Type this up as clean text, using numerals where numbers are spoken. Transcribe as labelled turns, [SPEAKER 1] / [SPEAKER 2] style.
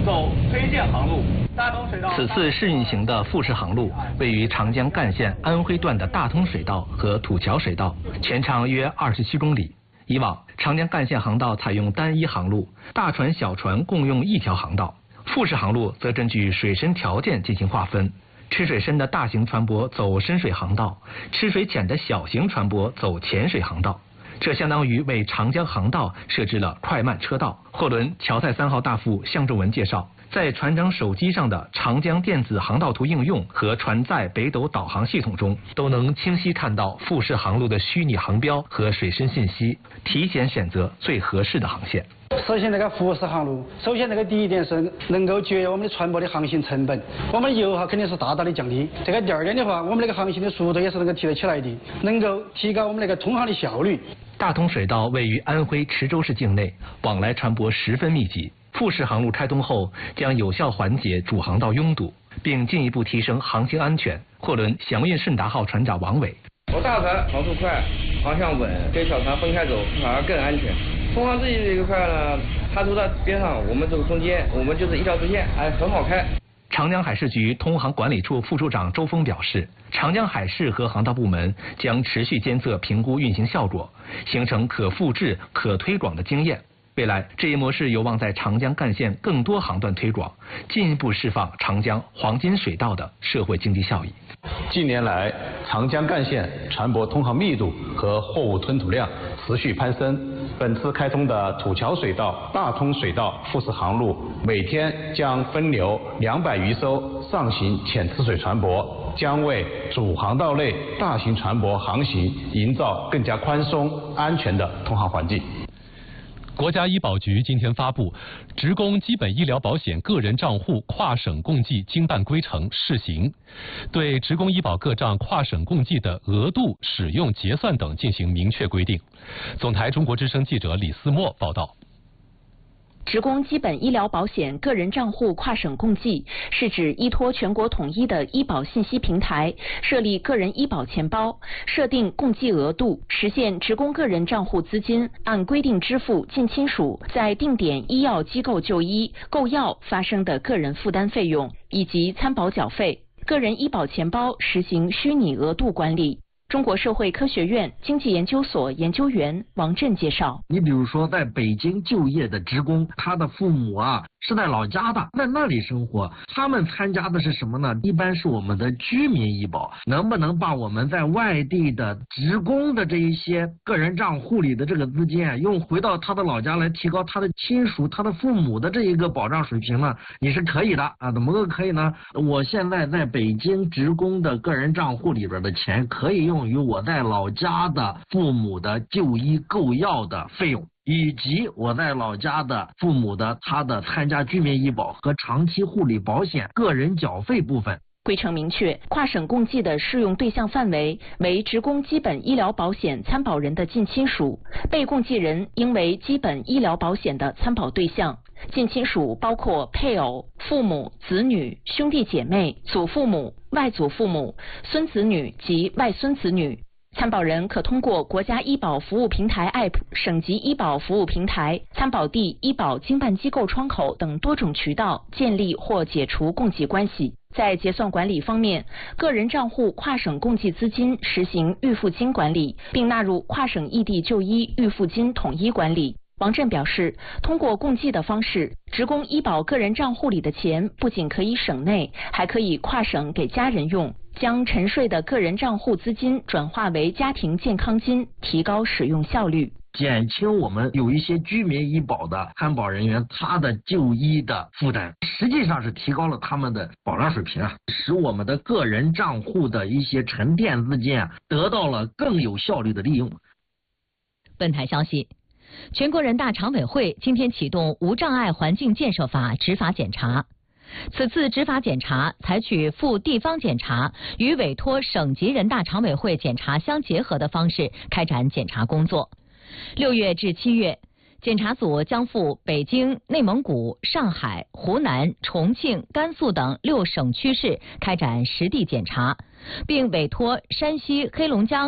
[SPEAKER 1] 走推荐航路。大通水道。
[SPEAKER 2] 此次试运行的复式航路位于长江干线安徽段的大通水道和土桥水道，全长约27公里。以往长江干线航道采用单一航路，大船小船共用一条航道。复式航路则根据水深条件进行划分，吃水深的大型船舶走深水航道，吃水浅的小型船舶走浅水航道。这相当于为长江航道设置了快慢车道。货轮乔赛3号大副向仲文介绍，在船长手机上的长江电子航道图应用和船载北斗导航系统中，都能清晰看到复式航路的虚拟航标和水深信息，提前选择最合适的航线。
[SPEAKER 3] 实现那个复式航路，首先那个第一点是能够节约我们的船舶的航行成本，我们的油耗肯定是大大的降低。这个第二点的话，我们那个航行的速度也是能够提得起来的，能够提高我们那个通航的效率。
[SPEAKER 2] 大通水道位于安徽池州市境内，往来船舶十分密集。复式航路开通后，将有效缓解主航道拥堵，并进一步提升航行安全。货轮祥运顺达号船长王伟：
[SPEAKER 4] 我大船航速快，航向稳，跟小船分开走反而更安全。通航这一块呢，它都在边上，我们走中间，我们就是一条直线，很好开。
[SPEAKER 2] 长江海事局通航管理处副处长周峰表示，长江海事和航道部门将持续监测评估运行效果，形成可复制、可推广的经验。未来这一模式有望在长江干线更多航段推广，进一步释放长江黄金水道的社会经济效益。
[SPEAKER 5] 近年来，长江干线船舶通航密度和货物吞吐量持续攀升。本次开通的土桥水道、大通水道复式航路，每天将分流200余艘上行浅次水船舶，将为主航道内大型船舶航行营造更加宽松、安全的通航环境。
[SPEAKER 6] 国家医保局今天发布职工基本医疗保险个人账户跨省共计经办规程试行，对职工医保个账跨省共计的额度、使用、结算等进行明确规定。总台中国之声记者李思墨报道。
[SPEAKER 7] 职工基本医疗保险个人账户跨省共计是指依托全国统一的医保信息平台，设立个人医保钱包，设定共计额度，实现职工个人账户资金按规定支付近亲属在定点医药机构就医、购药发生的个人负担费用以及参保缴费。个人医保钱包实行虚拟额度管理。中国社会科学院经济研究所研究员王震介绍，
[SPEAKER 8] 你比如说在北京就业的职工，他的父母是在老家的，在那里生活，他们参加的是什么呢？一般是我们的居民医保，能不能把我们在外地的职工的这一些个人账户里的这个资金用回到他的老家来提高他的亲属、他的父母的这一个保障水平呢？你是可以的怎么个可以呢？我现在在北京职工的个人账户里边的钱可以用于我在老家的父母的就医购药的费用，以及我在老家的父母的他的参加居民医保和长期护理保险个人缴费部分。
[SPEAKER 7] 规程明确，跨省共计的适用对象范围为职工基本医疗保险参保人的近亲属，被共计人应为基本医疗保险的参保对象。近亲属包括配偶、父母、子女、兄弟姐妹、祖父母、外祖父母、孙子女及外孙子女。参保人可通过国家医保服务平台 App、省级医保服务平台、参保地医保经办机构窗口等多种渠道建立或解除共计关系。在结算管理方面，个人账户跨省共计资金实行预付金管理，并纳入跨省异地就医预付金统一管理。王震表示，通过共计的方式，职工医保个人账户里的钱不仅可以省内，还可以跨省给家人用，将沉睡的个人账户资金转化为家庭健康金，提高使用效率，
[SPEAKER 8] 减轻我们有一些居民医保的参保人员他的就医的负担，实际上是提高了他们的保障水平使我们的个人账户的一些沉淀资金得到了更有效率的利用。
[SPEAKER 9] 本台消息，全国人大常委会今天启动无障碍环境建设法执法检查。此次执法检查采取赴地方检查与委托省级人大常委会检查相结合的方式开展检查工作。6月至7月，检查组将赴北京、内蒙古、上海、湖南、重庆、甘肃等6省区市开展实地检查，并委托山西、黑龙江